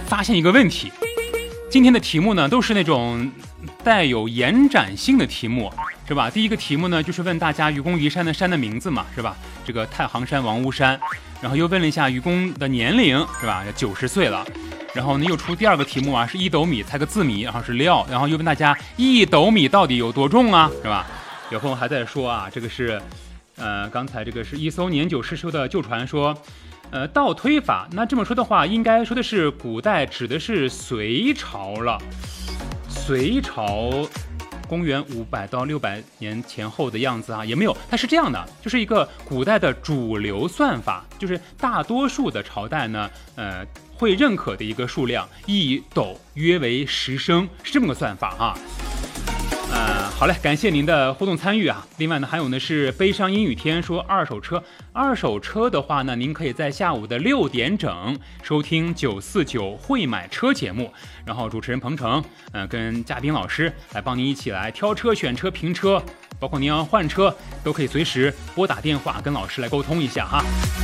发现一个问题，今天的题目呢都是那种带有延展性的题目，是吧？第一个题目呢就是问大家愚公移山的山的名字嘛，是吧？这个太行山、王屋山，然后又问了一下愚公的年龄，是吧？90岁了。然后呢又出第二个题目啊，是1斗米猜个字谜，然后是料，然后又问大家1斗米到底有多重啊，是吧？有朋友还在说啊，这个是刚才这个是一艘年久失修的旧船说。倒推法，那这么说的话，应该说的是古代指的是隋朝了。隋朝，公元500到600年前后的样子啊，也没有。它是这样的，就是一个古代的主流算法，就是大多数的朝代呢，会认可的一个数量，1斗约为10升，是这么个算法啊。好嘞，感谢您的互动参与啊！另外呢，还有呢是悲伤阴雨天说二手车的话呢，您可以在下午的6点整收听949会买车节目，然后主持人彭程，跟嘉宾老师来帮您一起来挑车、选车、评车，包括您要换车，都可以随时拨打电话跟老师来沟通一下哈。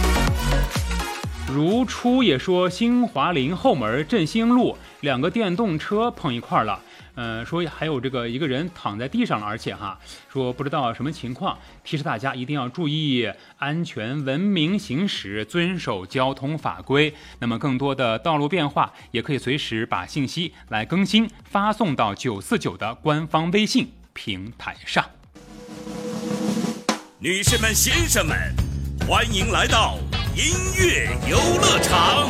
如初也说新华林后门振兴路2个电动车碰一块了。说还有这个一个人躺在地上了，而且说不知道什么情况，提示大家一定要注意安全，文明行驶，遵守交通法规。那么更多的道路变化，也可以随时把信息来更新，发送到949的官方微信平台上。 女士们、先生们，欢迎来到音乐游乐场。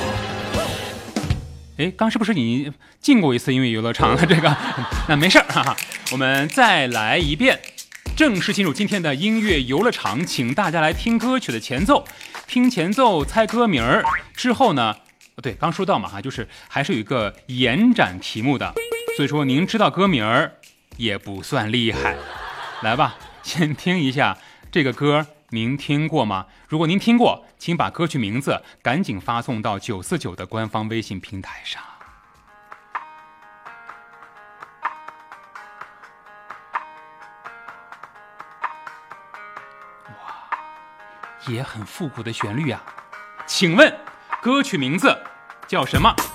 刚是不是你进过一次音乐游乐场了？这个那没事儿，我们再来一遍。正式进入今天的音乐游乐场，请大家来听歌曲的前奏，听前奏猜歌名儿。之后呢，对，刚说到嘛，就是还是有一个延展题目的，所以说您知道歌名儿也不算厉害。来吧，先听一下这个歌。您听过吗？如果您听过，请把歌曲名字赶紧发送到949的官方微信平台上。哇，也很复古的旋律啊！请问歌曲名字叫什么？